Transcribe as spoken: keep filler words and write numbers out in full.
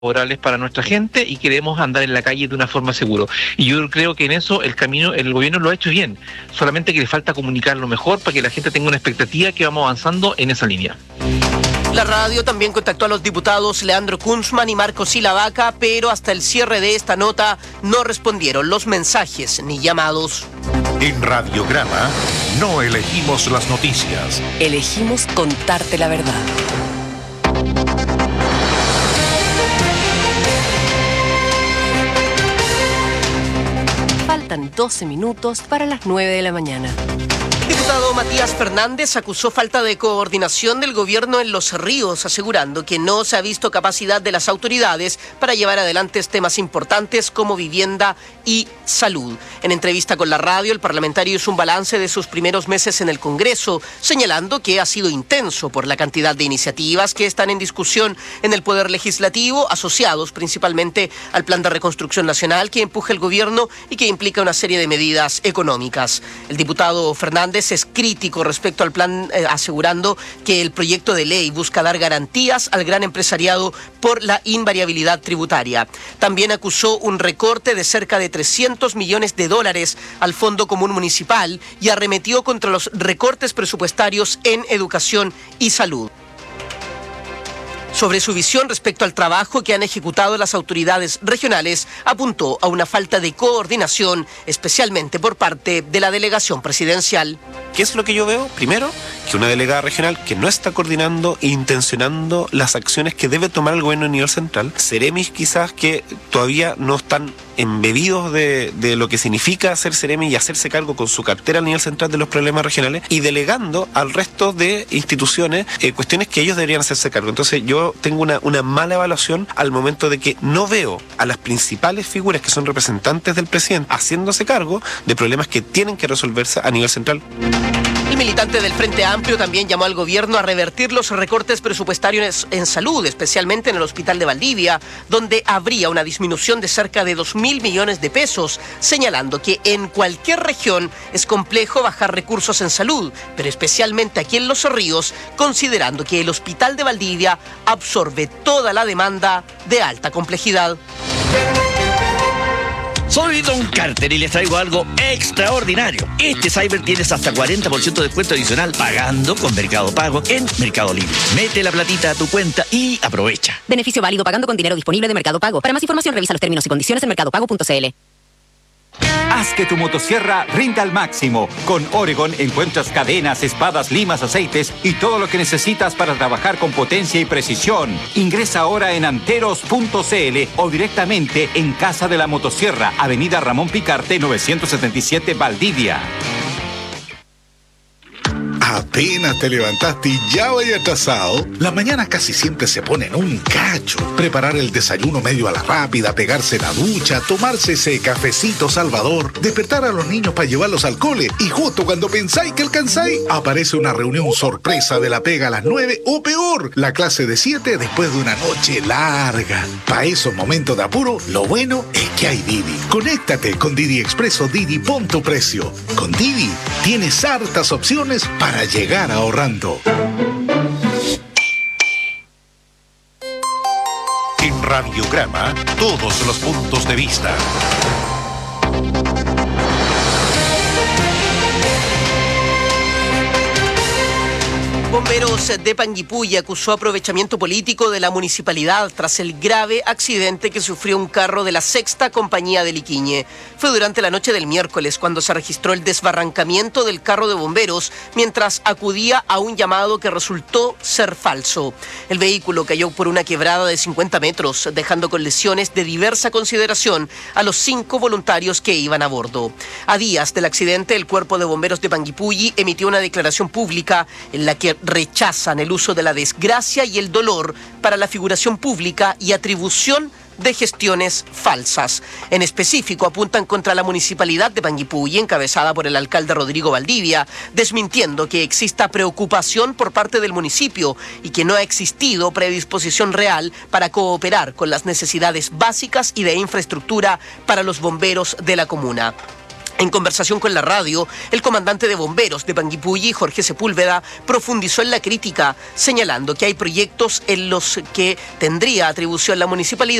laborales para nuestra gente y queremos andar en la calle de una forma segura. Y yo creo que en eso el camino, el gobierno lo ha hecho bien, solamente que le falta comunicarlo mejor para que la gente tenga una expectativa que vamos avanzando en esa línea. La radio también contactó a los diputados Leandro Kunzman y Marco Silavaca, pero hasta el cierre de esta nota no respondieron los mensajes ni llamados. En Radiograma no elegimos las noticias. Elegimos contarte la verdad. Faltan doce minutos para las nueve de la mañana. El diputado Matías Fernández acusó falta de coordinación del gobierno en Los Ríos, asegurando que no se ha visto capacidad de las autoridades para llevar adelante temas importantes como vivienda y salud. En entrevista con la radio, el parlamentario hizo un balance de sus primeros meses en el Congreso, señalando que ha sido intenso por la cantidad de iniciativas que están en discusión en el Poder Legislativo, asociados principalmente al Plan de Reconstrucción Nacional que empuja el gobierno y que implica una serie de medidas económicas. El diputado Fernández es crítico respecto al plan, eh, asegurando que el proyecto de ley busca dar garantías al gran empresariado por la invariabilidad tributaria. También acusó un recorte de cerca de trescientos millones de dólares al Fondo Común Municipal y arremetió contra los recortes presupuestarios en educación y salud. Sobre su visión respecto al trabajo que han ejecutado las autoridades regionales, apuntó a una falta de coordinación, especialmente por parte de la delegación presidencial. ¿Qué es lo que yo veo? Primero, que una delegada regional que no está coordinando e intencionando las acciones que debe tomar el gobierno a nivel central. Ceremis quizás que todavía no están embebidos de, de lo que significa ser Ceremi y hacerse cargo con su cartera a nivel central de los problemas regionales y delegando al resto de instituciones eh, cuestiones que ellos deberían hacerse cargo. Entonces yo tengo una, una mala evaluación al momento de que no veo a las principales figuras que son representantes del presidente haciéndose cargo de problemas que tienen que resolverse a nivel central. El militante del Frente Amplio también llamó al gobierno a revertir los recortes presupuestarios en salud, especialmente en el Hospital de Valdivia, donde habría una disminución de cerca de dos mil millones de pesos, señalando que en cualquier región es complejo bajar recursos en salud, pero especialmente aquí en Los Ríos, considerando que el Hospital de Valdivia absorbe toda la demanda de alta complejidad. Soy Don Carter y les traigo algo extraordinario. Este Cyber tienes hasta cuarenta por ciento de descuento adicional pagando con Mercado Pago en Mercado Libre. Mete la platita a tu cuenta y aprovecha. Beneficio válido pagando con dinero disponible de Mercado Pago. Para más información revisa los términos y condiciones en mercado pago punto c l. Haz que tu motosierra rinda al máximo. Con Oregon encuentras cadenas, espadas, limas, aceites y todo lo que necesitas para trabajar con potencia y precisión. Ingresa ahora en anteros punto c l o directamente en Casa de la Motosierra, Avenida Ramón Picarte, novecientos setenta y siete, Valdivia. Apenas te levantaste y ya vaya atrasado. Las mañanas casi siempre se ponen un cacho. Preparar el desayuno medio a la rápida, pegarse la ducha, tomarse ese cafecito salvador, despertar a los niños para llevarlos al cole y justo cuando pensáis que alcanzáis, aparece una reunión sorpresa de la pega a las nueve o peor, la clase de siete después de una noche larga. Para esos momentos de apuro, lo bueno es que hay Didi. Conéctate con Didi Express o Didi Pon tu Precio. Con Didi tienes hartas opciones para llegar ahorrando. En Radiograma, todos los puntos de vista. Bomberos de Panguipulli acusó aprovechamiento político de la municipalidad tras el grave accidente que sufrió un carro de la Sexta Compañía de Liquiñe. Fue durante la noche del miércoles cuando se registró el desbarrancamiento del carro de bomberos mientras acudía a un llamado que resultó ser falso. El vehículo cayó por una quebrada de cincuenta metros, dejando con lesiones de diversa consideración a los cinco voluntarios que iban a bordo. A días del accidente, el Cuerpo de Bomberos de Panguipulli emitió una declaración pública en la que rechazan el uso de la desgracia y el dolor para la figuración pública y atribución de gestiones falsas. En específico, apuntan contra la municipalidad de Panguipulli, encabezada por el alcalde Rodrigo Valdivia, desmintiendo que exista preocupación por parte del municipio y que no ha existido predisposición real para cooperar con las necesidades básicas y de infraestructura para los bomberos de la comuna. En conversación con la radio, el comandante de bomberos de Panguipulli, Jorge Sepúlveda, profundizó en la crítica, señalando que hay proyectos en los que tendría atribución la municipalidad